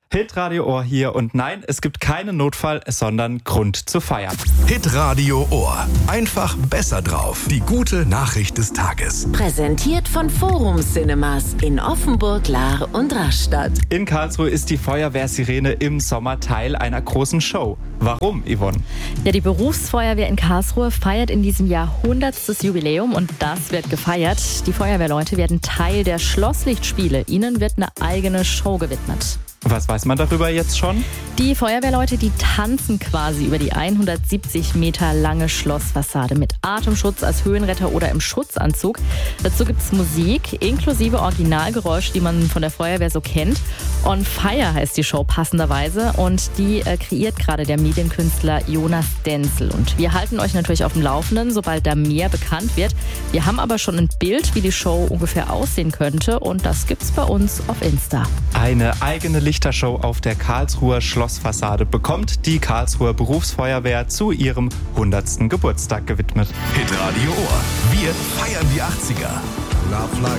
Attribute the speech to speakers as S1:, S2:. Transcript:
S1: Hitradio Ohr hier und nein, es gibt keinen Notfall, sondern Grund zu feiern.
S2: Hitradio Ohr. Einfach besser drauf. Die gute Nachricht des Tages.
S3: Präsentiert von Forum Cinemas in Offenburg, Lahr und Rastatt.
S1: In Karlsruhe ist die Feuerwehrsirene im Sommer Teil einer großen Show. Warum, Yvonne?
S4: Ja, die Berufsfeuerwehr in Karlsruhe feiert in diesem Jahr 100. Jubiläum und das wird gefeiert. Die Feuerwehrleute werden Teil der Schlosslichtspiele. Ihnen wird eine eigene Show gewidmet.
S1: Was weiß man darüber jetzt schon?
S4: Die Feuerwehrleute, die tanzen quasi über die 170 Meter lange Schlossfassade mit Atemschutz als Höhenretter oder im Schutzanzug. Dazu gibt es Musik inklusive Originalgeräusche, die man von der Feuerwehr so kennt. On Fire heißt die Show passenderweise und die kreiert gerade der Medienkünstler Jonas Denzel. Und wir halten euch natürlich auf dem Laufenden, sobald da mehr bekannt wird. Wir haben aber schon ein Bild, wie die Show ungefähr aussehen könnte und das gibt's bei uns auf Insta.
S1: Eine eigene Lichtershow auf der Karlsruher Schlossfassade bekommt die Karlsruher Berufsfeuerwehr zu ihrem 100. Geburtstag gewidmet.
S2: Hitradio Ohr. Wir feiern die 80er.